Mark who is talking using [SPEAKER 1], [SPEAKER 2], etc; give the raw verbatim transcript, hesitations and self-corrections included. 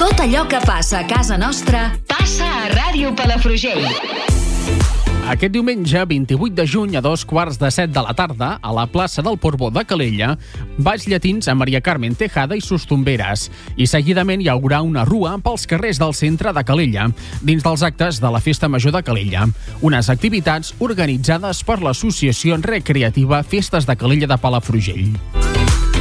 [SPEAKER 1] Tot allò que passa a casa nostra passa a Ràdio Palafrugell.
[SPEAKER 2] Aquest diumenge, vint-i-vuit de juny, a dos quarts de set de la tarda, a la plaça del Portbó de Calella, balls llatins a Maria Carmen Tejada i sus tomberes. I seguidament hi haurà una rua pels carrers del centre de Calella, dins dels actes de la Festa Major de Calella. Unes activitats organitzades per l'associació recreativa Festes de Calella de Palafrugell.